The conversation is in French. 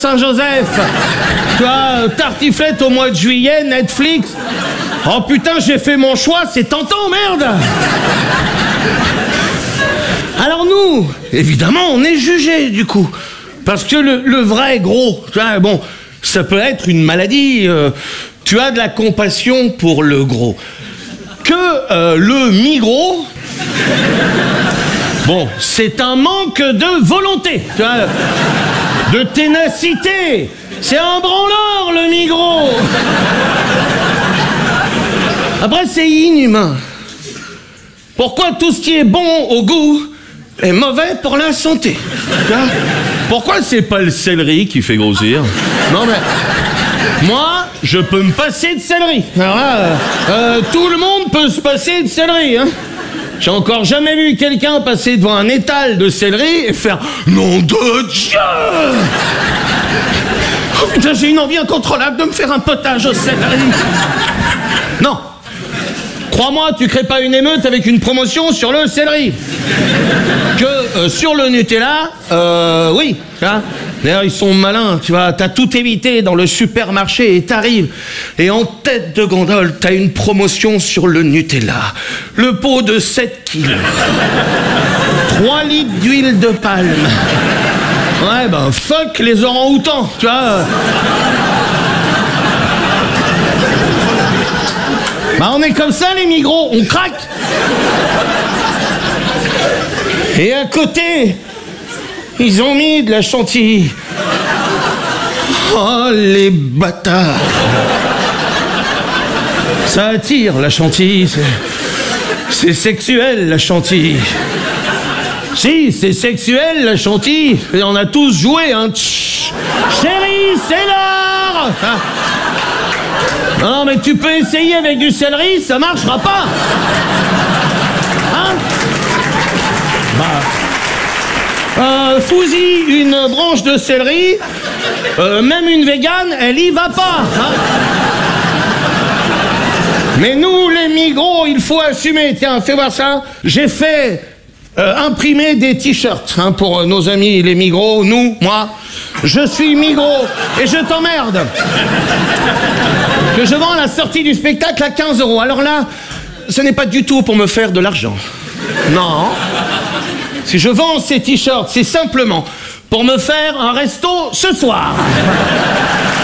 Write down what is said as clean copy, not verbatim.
Saint-Joseph. Tu vois, tartiflette au mois de juillet, Netflix. Oh putain, j'ai fait mon choix, c'est tentant, merde. Alors nous, évidemment, on est jugés du coup. Parce que le vrai gros, tu vois, bon, ça peut être une maladie. Tu as de la compassion pour le gros. Que le mi-gros, bon, c'est un manque de volonté, tu vois, de ténacité. C'est un branleur, le mi-gros. Après, c'est inhumain. Pourquoi tout ce qui est bon au goût est mauvais pour la santé? Tu vois? Pourquoi c'est pas le céleri qui fait grossir? Non mais... Moi, je peux me passer de céleri. Alors là, tout le monde peut se passer de céleri, hein. J'ai encore jamais vu quelqu'un passer devant un étal de céleri et faire « Nom de Dieu !» Oh putain, j'ai une envie incontrôlable de me faire un potage au céleri. Non. Crois-moi, tu crées pas une émeute avec une promotion sur le céleri. Que sur le Nutella, oui. Hein. D'ailleurs, ils sont malins, tu vois. T'as tout évité dans le supermarché et t'arrives. Et en tête de gondole, t'as une promotion sur le Nutella. Le pot de 7 kilos. 3 litres d'huile de palme. Ouais, ben, fuck les orang-outans, tu vois. Bah, on est comme ça, les migros, on craque. Et à côté, ils ont mis de la chantilly. Oh, les bâtards. Ça attire, la chantilly. C'est sexuel, la chantilly. Si, c'est sexuel, la chantilly. Et on a tous joué, hein. Tch, chérie, c'est l'heure. Non, mais tu peux essayer avec du céleri, ça marchera pas. Hein? Bah... fous-y une branche de céleri, même une végane, elle y va pas. Hein? Mais nous, les migros, il faut assumer. Tiens, fais voir ça. J'ai fait imprimer des t-shirts hein, pour nos amis les migros. Nous, moi, je suis migros et je t'emmerde. Que je vends à la sortie du spectacle à 15 €. Alors là, ce n'est pas du tout pour me faire de l'argent. Non. Si je vends ces t-shirts, c'est simplement pour me faire un resto ce soir.